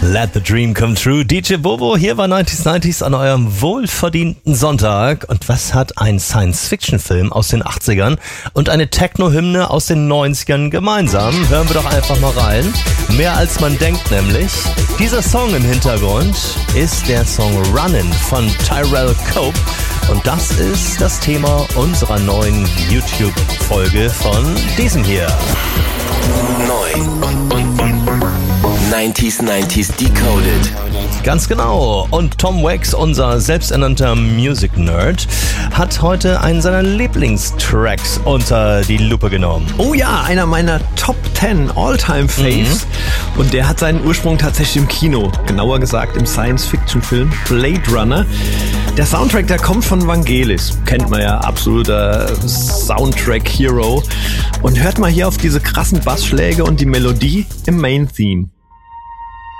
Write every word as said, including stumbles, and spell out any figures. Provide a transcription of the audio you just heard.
Let the Dream Come True. D J Bobo hier bei neunzig neunzig an eurem wohlverdienten Sonntag. Und was hat ein Science-Fiction-Film aus den achtzigern und eine Techno-Hymne aus den neunzigern gemeinsam? Hören wir doch einfach mal rein. Mehr als man denkt nämlich. Dieser Song im Hintergrund ist der Song Runnin' von Tyrell Cope. Und das ist das Thema unserer neuen YouTube-Folge von diesem hier. Neu. neunzig neunzig Decoded. Ganz genau. Und Tom Wax, unser selbsternannter Music-Nerd, hat heute einen seiner Lieblingstracks unter die Lupe genommen. Oh ja, einer meiner Top zehn All-Time-Faves. Mhm. Und der hat seinen Ursprung tatsächlich im Kino. Genauer gesagt im Science-Fiction-Film Blade Runner. Der Soundtrack, der kommt von Vangelis. Kennt man ja, absoluter Soundtrack-Hero. Und hört mal hier auf diese krassen Bassschläge und die Melodie im Main-Theme.